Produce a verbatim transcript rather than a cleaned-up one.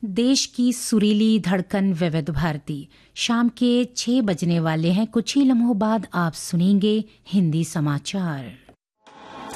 देश की सुरीली धड़कन विविध भारती। शाम के छह बजने वाले हैं, कुछ ही लम्हों बाद आप सुनेंगे हिंदी समाचार।